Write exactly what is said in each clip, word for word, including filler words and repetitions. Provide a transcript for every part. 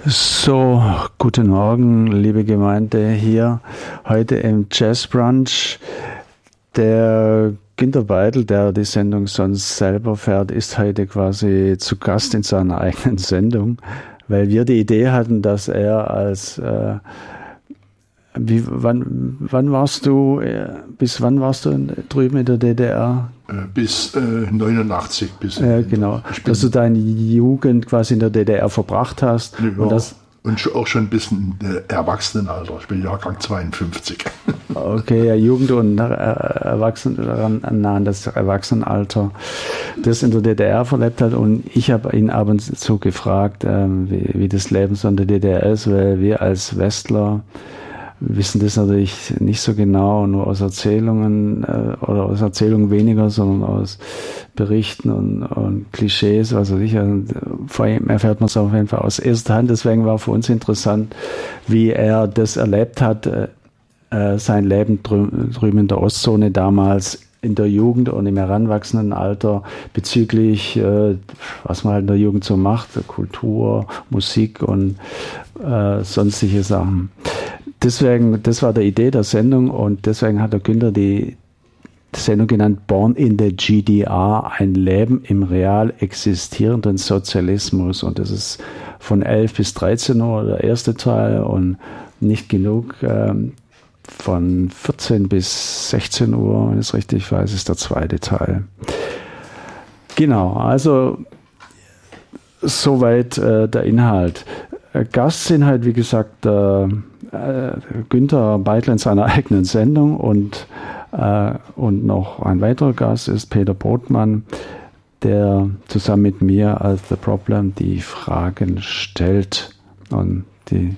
So, guten Morgen, liebe Gemeinde, hier heute im Jazz Brunch. Der Günter Beidl, der die Sendung sonst selber fährt, ist heute quasi zu Gast in seiner eigenen Sendung, weil wir die Idee hatten, dass er als äh, wie, wann, wann warst du, äh, bis wann warst du drüben in der D D R? Bis äh, neunundachtzig. Bis ja, genau. Dass du deine Jugend quasi in der D D R verbracht hast. Ja, und, das, und auch schon ein bisschen äh, Erwachsenenalter. Ich bin Jahrgang zweiundfünfzig. Okay, ja, Jugend und äh, Erwachsenen, nahen das Erwachsenenalter, das in der D D R verlebt hat. Und ich habe ihn ab und zu gefragt, äh, wie, wie das Leben so in der D D R ist, weil wir als Westler wissen das natürlich nicht so genau, nur aus Erzählungen äh, oder aus Erzählungen weniger, sondern aus Berichten und, und Klischees, was weiß ich. Und vor allem erfährt man es auf jeden Fall aus erster Hand. Deswegen war für uns interessant, wie er das erlebt hat, äh, sein Leben drü- drüben in der Ostzone damals in der Jugend und im heranwachsenden Alter bezüglich, äh, was man halt in der Jugend so macht, Kultur, Musik und äh, sonstige Sachen. Deswegen, das war die Idee der Sendung und deswegen hat der Günter die Sendung genannt Born in the G D R, ein Leben im real existierenden Sozialismus. Und das ist von elf bis dreizehn Uhr der erste Teil und nicht genug. Ähm, von vierzehn bis sechzehn Uhr, wenn ich es richtig weiß, ist der zweite Teil. Genau, also soweit äh, der Inhalt. Gast sind halt, wie gesagt, äh, Günter Beidl in seiner eigenen Sendung und, äh, und noch ein weiterer Gast ist Peter Brotmann, der zusammen mit mir als The Problem die Fragen stellt und die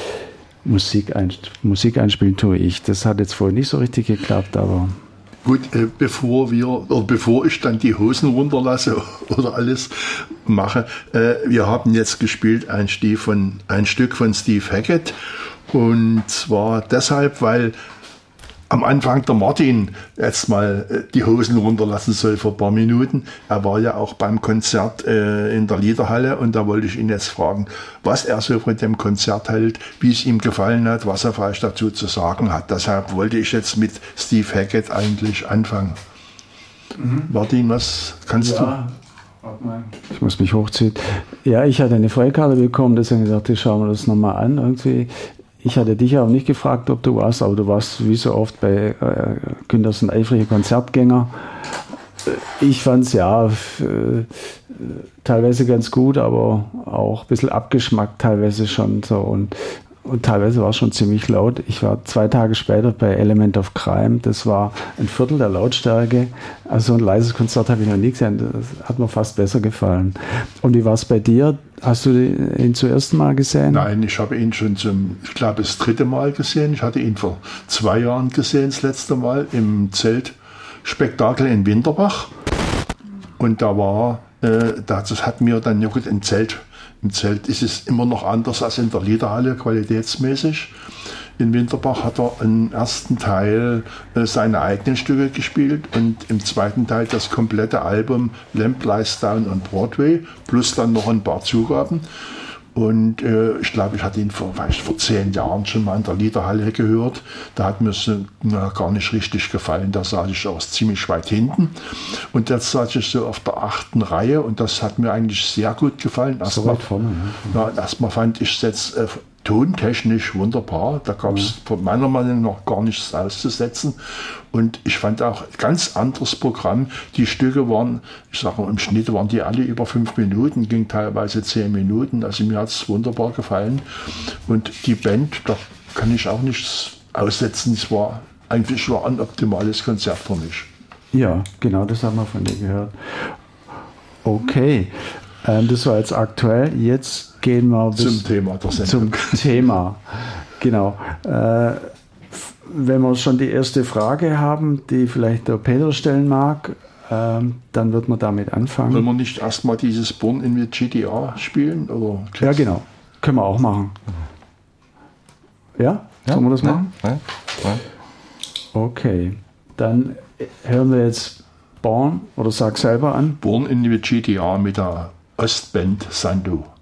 Musik, ein, Musik einspielen tue ich. Das hat jetzt vorher nicht so richtig geklappt, aber... Gut, äh, bevor wir, oder bevor ich dann die Hosen runterlasse oder alles mache, äh, wir haben jetzt gespielt ein, Steve von, ein Stück von Steve Hackett. Und zwar deshalb, weil am Anfang der Martin jetzt mal die Hosen runterlassen soll für ein paar Minuten. Er war ja auch beim Konzert äh, in der Liederhalle und da wollte ich ihn jetzt fragen, was er so von dem Konzert hält, wie es ihm gefallen hat, was er vielleicht dazu zu sagen hat. Deshalb wollte ich jetzt mit Steve Hackett eigentlich anfangen. Mhm. Martin, was kannst ja. du? Ich muss mich hochziehen. Ja, ich hatte eine Freikarte bekommen, deswegen dachte ich, schauen wir das nochmal an. Irgendwie. Ich hatte dich auch nicht gefragt, ob du warst, aber du warst wie so oft bei äh, Günter ein eifriger Konzertgänger. Ich fand es ja äh, teilweise ganz gut, aber auch ein bisschen abgeschmackt teilweise schon so und Und teilweise war es schon ziemlich laut. Ich war zwei Tage später bei Element of Crime. Das war ein Viertel der Lautstärke. Also ein leises Konzert habe ich noch nie gesehen. Das hat mir fast besser gefallen. Und wie war es bei dir? Hast du ihn zum ersten Mal gesehen? Nein, ich habe ihn schon zum, ich glaube, das dritte Mal gesehen. Ich hatte ihn vor zwei Jahren gesehen, das letzte Mal im Zeltspektakel in Winterbach. Und da war, äh, das hat mir dann, ja gut, im Zelt Im Zelt ist es immer noch anders als in der Liederhalle, qualitätsmäßig. In Winterbach hat er im ersten Teil äh, seine eigenen Stücke gespielt und im zweiten Teil das komplette Album Lamp Lies Down on Broadway, plus dann noch ein paar Zugaben. Und äh, ich glaube, ich hatte ihn vor, weiß ich, vor zehn Jahren schon mal in der Liederhalle gehört. Da hat mir es äh, gar nicht richtig gefallen. Da saß ich auch ziemlich weit hinten. Und jetzt saß ich so auf der achten Reihe und das hat mir eigentlich sehr gut gefallen. Erst so weit vorne, ja. Ja, erstmal fand ich es jetzt äh, tontechnisch wunderbar. Da gab es von meiner Meinung nach gar nichts auszusetzen. Und ich fand auch ein ganz anderes Programm. Die Stücke waren, ich sage mal, im Schnitt waren die alle über fünf Minuten, ging teilweise zehn Minuten. Also mir hat es wunderbar gefallen. Und die Band, da kann ich auch nichts aussetzen. Es war eigentlich war ein optimales Konzert für mich. Ja, genau, das haben wir von dir gehört. Okay, ähm, das war jetzt aktuell. Jetzt gehen wir bis zum Thema der Sendung. Zum Thema, genau. Äh, Wenn wir schon die erste Frage haben, die vielleicht der Peter stellen mag, ähm, dann wird man damit anfangen. Wollen wir nicht erstmal dieses Born in the G D R spielen? Oder? Ja, genau. Können wir auch machen. Ja? Ja? Sollen wir das ja, machen? Ja, ja. Okay. Dann hören wir jetzt Born, oder sag selber an. Born in the G D R mit der Ostband Sandu.